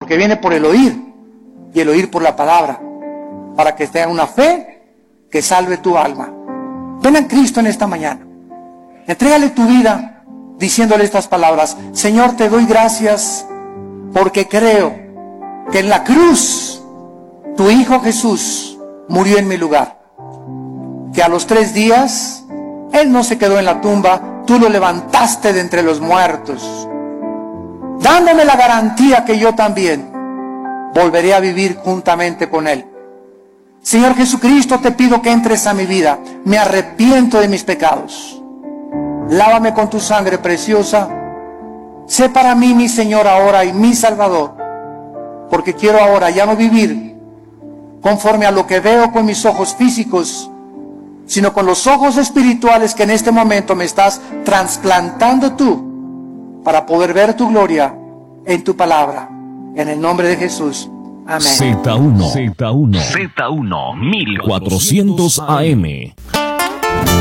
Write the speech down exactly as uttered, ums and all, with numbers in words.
porque viene por el oír, y el oír por la palabra, para que tenga una fe que salve tu alma. Ven a Cristo en esta mañana. Entrégale tu vida diciéndole estas palabras: Señor, te doy gracias porque creo que en la cruz tu Hijo Jesús murió en mi lugar, que a los tres días Él no se quedó en la tumba, tú lo levantaste de entre los muertos, dándome la garantía que yo también volveré a vivir juntamente con Él. Señor Jesucristo, te pido que entres a mi vida. Me arrepiento de mis pecados. Lávame con tu sangre preciosa. Sé para mí mi Señor ahora y mi Salvador, porque quiero ahora ya no vivir conforme a lo que veo con mis ojos físicos, sino con los ojos espirituales que en este momento me estás trasplantando tú, para poder ver tu gloria en tu palabra. En el nombre de Jesús. Amén. Z uno. Z uno. Z uno. mil cuatrocientos A M.